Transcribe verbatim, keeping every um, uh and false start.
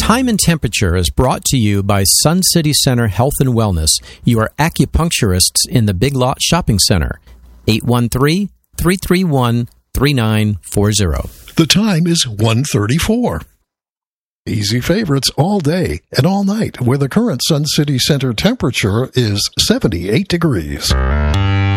Time and Temperature is brought to you by Sun City Center Health and Wellness, your acupuncturists in the Big Lot Shopping Center. eight one three, three three one, three nine four zero. The time is one thirty-four. Easy favorites all day and all night, where the current Sun City Center temperature is seventy-eight degrees.